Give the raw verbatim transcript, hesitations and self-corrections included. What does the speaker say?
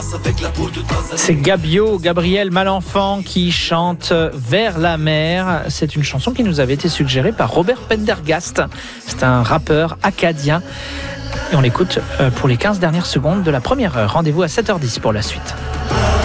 C'est Gabio, Gabriel Malenfant qui chante Vers la mer. C'est une chanson qui nous avait été suggérée par Robert Pendergast. C'est un rappeur acadien. Et on l'écoute pour les quinze dernières secondes de la première heure. Rendez-vous à sept heures dix pour la suite.